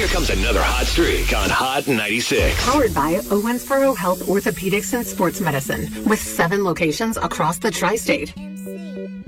comes another hot streak on Hot 96. Powered by Owensboro Health Orthopedics and Sports Medicine with 7 locations across the tri-state.